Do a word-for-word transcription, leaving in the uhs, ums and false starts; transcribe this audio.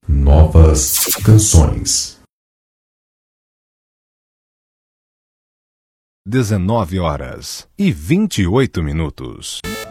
Novas canções. Dezenove horas e vinte e oito minutos.